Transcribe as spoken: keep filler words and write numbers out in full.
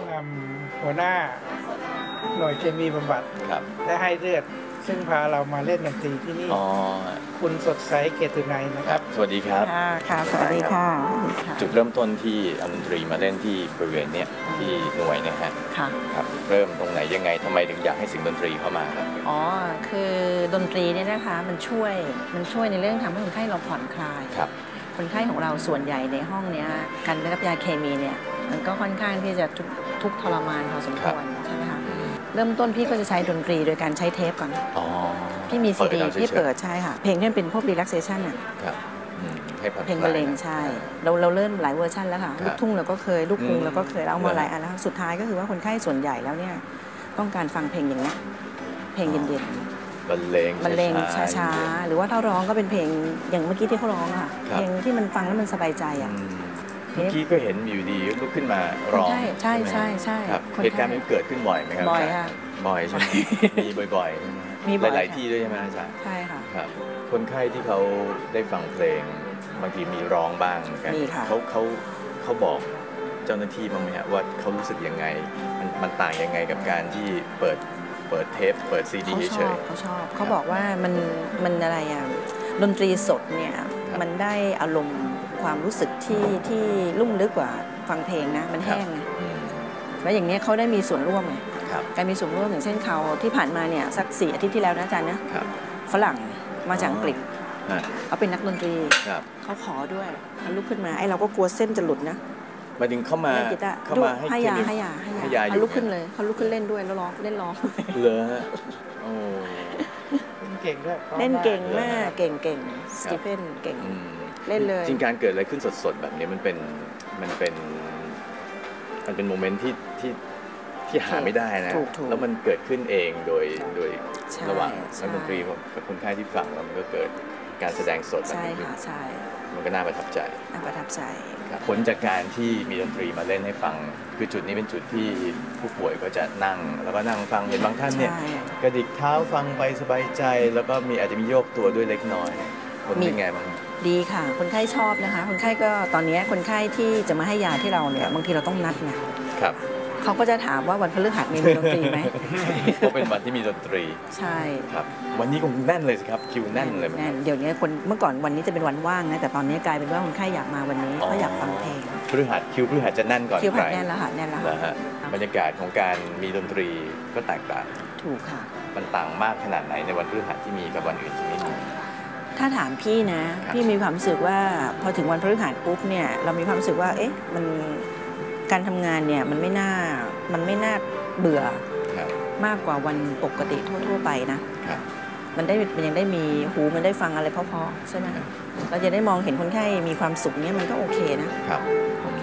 หัวหน้าหน่วยเคมีบำบัดได้ให้เลือดซึ่งพาเรามาเล่นดนตรีที่นี่คุณสดใสเกตุไนนะครับสวัสดีครับค่ะสวัสดีค่ะจุดเริ่มต้นที่เอาดนตรีมาเล่นที่บริเวณนี้ที่หน่วยนะฮะครับเริ่มตรงไหนยังไงทำไมถึงอยากให้เสียงดนตรีเข้ามาครับอ๋อคือดนตรีเนี่ยนะคะมันช่วยมันช่วยในเรื่องทำให้คนไข้เราผ่อนคลายครับคนไข้ของเราส่วนใหญ่ในห้องเนี้ยการได้รับยาเคมีเนี่ยมันก็ค่อนข้างที่จะทุกทุกทรมานพอสมควรใช่ไหมคะเริ่มต้นพี่ก็จะใช้ดนตรีโดยการใช้เทปก่อนพี่มีซีดีพี่เปิดใช่ค่ะเพลงที่เป็นพวก relaxation อ่ะเพลงบรรเลงใช่เราเราเริ่มหลายเวอร์ชันแล้วค่ะลูกทุ่งเราก็เคยลูกกรุงเราก็เคยเอามาหลายอันแล้วสุดท้ายก็คือว่าคนไข้ส่วนใหญ่แล้วเนี่ยต้องการฟังเพลงอย่างนี้เพลงเย็นๆบรรเลงบรรเลงช้าๆหรือว่าถ้าร้องก็เป็นเพลงอย่างเมื่อกี้ที่เขาร้องค่ะเพลงที่มันฟังแล้วมันสบายใจอ่ะเมื่อกี้ก็เห็นอยู่ดีลุกขึ้นมาร้องใช่ใช่ใช่ใช่เหตุการณ์นี้เกิดขึ้นบ่อยไหมครับบ่อยค่ะบ่อยใช่ไหมมีบ่อยๆมีหลายๆที่ด้วยใช่ไหมอาจารย์ใช่ค่ะครับคนไข้ที่เขาได้ฟังเพลงบางทีมีร้องบ้างกันเขาเขาเขาบอกเจ้าหน้าที่บ้างไหมฮะว่าเขารู้สึกยังไงมันมันต่างยังไงกับการที่เปิดเปิดเทปเปิดซีดีเฉยเขาชอบเขาบอกว่ามันมันอะไรอ่ะดนตรีสดเนี่ยมันได้อารมณ์ความรู้สึกที่ที่ลุ่มลึกกว่าฟังเพลงนะมันแห้งไงแล้วอย่างนี้เขาได้มีส่วนร่วมไงการมีส่วนร่วมอย่างเช่นเขาที่ผ่านมาเนี่ยสักสี่อาทิตย์ที่แล้วนะอาจารย์นะฝรั่งมาจากอังกฤษเขาเป็นนักดนตรีเขาขอด้วยเขาลุกขึ้นมาไอ้เราก็กลัวเส้นจะหลุดนะมาดึงเข้ามาเข้ามาให้ยาให้ยาให้ยาเขาลุกขึ้นเลยเขาลุกขึ้นเล่นด้วยแล้วร้องเล่นร้องเลยโอ้เก่งด้วยเล่นเก่งมากเก่งเก่งสตีเฟนเก่งเล่นเลยจริงการเกิดอะไรขึ้นสดๆแบบนี้มันเป็นมันเป็นมันเป็นโมเมนต์ที่ที่ที่หาไม่ได้นะแล้วมันเกิดขึ้นเองโดยโดยระหว่างนักดนตรีกับคนไข้ที่ฟังแล้วมันก็เกิดการแสดงสดแบบนี้ขึ้นมันก็น่าประทับใจน่าประทับใจผลจากการที่มีดนตรีมาเล่นให้ฟังคือจุดนี้เป็นจุดที่ผู้ป่วยก็จะนั่งแล้วก็นั่งฟังเห็นบางท่านเนี่ยกระดิกเท้าฟังไปสบายใจแล้วก็มีอาจจะมีโยกตัวด้วยเล็กน้อยผลเป็นไงบ้างดีค่ะคนไข้ชอบนะคะคนไข้ก็ตอนนี้คนไข้ที่จะมาให้ยาที่เราเนี่ยบางทีเราต้องนัดนะครับเขาก็จะถามว่าวันพฤหัสมีดนตรีไหมเพราะเป็นวันที่มีดนตรีใช่ครับวันนี้คงแน่นเลยครับคิวแน่นเลยแน่นเดี๋ยวนี้คนเมื่อก่อนวันนี้จะเป็นวันว่างนะแต่ตอนนี้กลายเป็นว่าคนไข้อยากมาวันนี้เพราะอยากฟังเพลงพฤหัสคิวพฤหัสจะแน่นก่อนคิวพฤหัสแน่นแล้วค่ะแน่นแล้วฮะบรรยากาศของการมีดนตรีก็แตกต่างถูกค่ะมันต่างมากขนาดไหนในวันพฤหัสที่มีกับวันอื่นที่ไม่มีถ้าถามพี่นะพี่มีความรู้สึกว่าพอถึงวันพฤหัสปุ๊บเนี่ยเรามีความรู้สึกว่าเอ๊ะมันการทำงานเนี่ยมันไม่น่ามันไม่น่าเบื่อมากกว่าวันปกติทั่วๆไปนะมันได้มันยังได้มีหูมันได้ฟังอะไรเพราะๆใช่ไหมเราจะได้มองเห็นคนไข้มีความสุขเนี่ยมันก็โอเคนะ